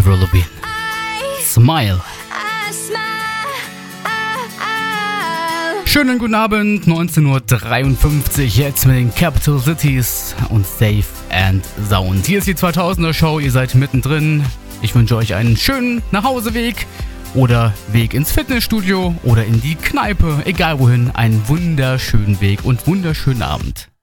Avril Lavigne. Smile. Schönen guten Abend, 19:53 Uhr, jetzt mit den Capital Cities und Safe and Sound. Hier ist die 2000er Show, ihr seid mittendrin. Ich wünsche euch einen schönen Nachhauseweg oder Weg ins Fitnessstudio oder in die Kneipe, egal wohin, einen wunderschönen Weg und wunderschönen Abend.